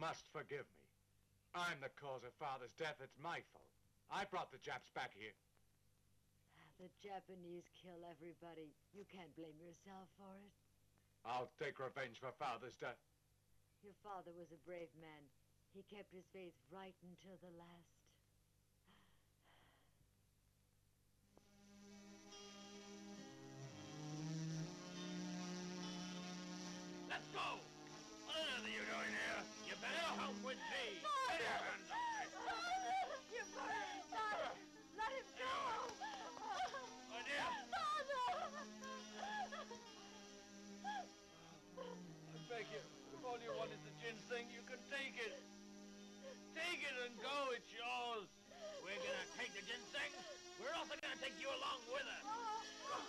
must forgive me. I'm the cause of Father's death. It's my fault. I brought the Japs back here. The Japanese kill everybody. You can't blame yourself for it. I'll take revenge for Father's death. Your father was a brave man. He kept his faith right until the last.